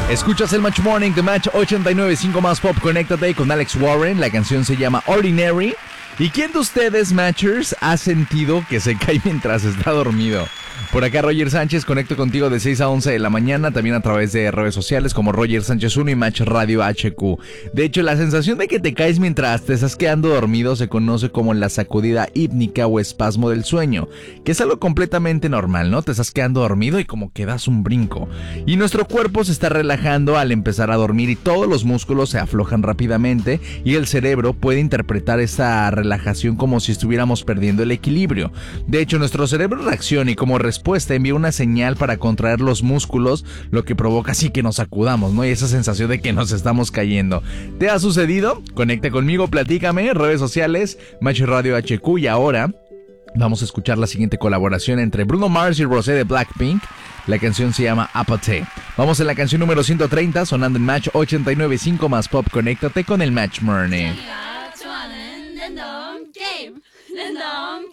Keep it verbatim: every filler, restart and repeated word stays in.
Escuchas el Match Morning de Match ochenta y nueve punto cinco más Pop. Conéctate con Alex Warren. La canción se llama Ordinary. ¿Y quién de ustedes, Matchers, ha sentido que se cae mientras está dormido? Por acá Roger Sánchez, conecto contigo de seis a once de la mañana, también a través de redes sociales como Roger Sánchez uno y Match Radio H Q. De hecho, la sensación de que te caes mientras te estás quedando dormido se conoce como la sacudida hípnica o espasmo del sueño, que es algo completamente normal, ¿no? Te estás quedando dormido y como que das un brinco. Y nuestro cuerpo se está relajando al empezar a dormir y todos los músculos se aflojan rápidamente y el cerebro puede interpretar esta relajación como si estuviéramos perdiendo el equilibrio. De hecho, nuestro cerebro reacciona y como respuesta envía una señal para contraer los músculos, lo que provoca así que nos sacudamos, ¿no? Y esa sensación de que nos estamos cayendo. ¿Te ha sucedido? Conecta conmigo, platícame, redes sociales, Match Radio H Q. Y ahora vamos a escuchar la siguiente colaboración entre Bruno Mars y Rosé de Blackpink. La canción se llama Apathy. Vamos en la canción número ciento treinta, sonando en Match ochenta y nueve punto cinco más Pop. Conéctate con el Match Morning.